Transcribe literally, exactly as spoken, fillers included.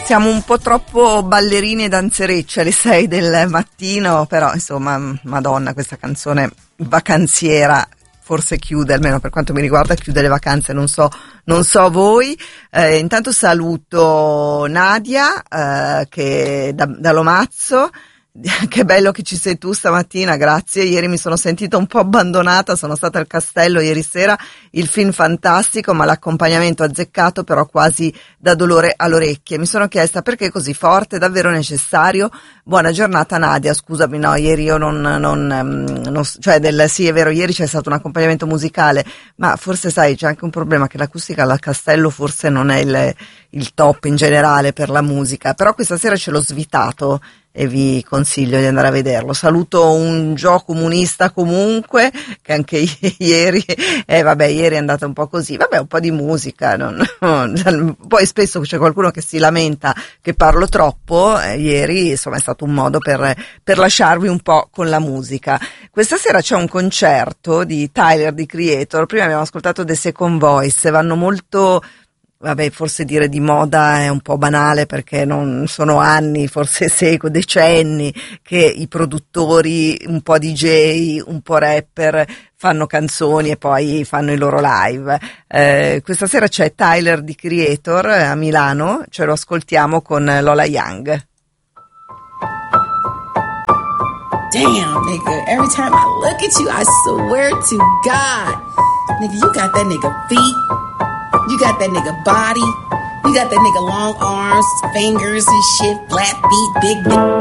Siamo un po' troppo ballerini e danzerecce alle sei del mattino, però insomma, Madonna, questa canzone vacanziera forse chiude, almeno per quanto mi riguarda, chiude le vacanze, non so, non so voi. Eh, intanto saluto Nadia, eh, che da, da Lomazzo. Che bello che ci sei tu stamattina, grazie. Ieri mi sono sentita un po' abbandonata, sono stata al castello ieri sera, il film fantastico, ma l'accompagnamento azzeccato, però quasi da dolore alle orecchie. Mi sono chiesta perché così forte, davvero necessario. Buona giornata Nadia, scusami, no, ieri io non, non, non cioè del, sì è vero, ieri c'è stato un accompagnamento musicale, ma forse sai c'è anche un problema che l'acustica al castello forse non è il, il top in generale per la musica, però questa sera ce l'ho svitato e vi consiglio di andare a vederlo. Saluto un Gio comunista comunque, che anche ieri, eh vabbè, ieri è andata un po' così, vabbè, un po' di musica, non, non, poi spesso c'è qualcuno che si lamenta che parlo troppo, eh, ieri insomma è stato un modo per, per lasciarvi un po' con la musica. Questa sera c'è un concerto di Tyler, The Creator, prima abbiamo ascoltato The Second Voice, vanno molto... Vabbè, forse dire di moda è un po' banale perché non sono anni, forse seguo decenni che i produttori, un po' D J, un po' rapper fanno canzoni e poi fanno i loro live. Eh, questa sera c'è Tyler, The Creator a Milano, ce lo ascoltiamo con Lola Young. Damn, nigga, every time I look at you, I swear to God, nigga, you got that nigga feet. You got that nigga body. You got that nigga long arms, fingers and shit, flat feet, big dick.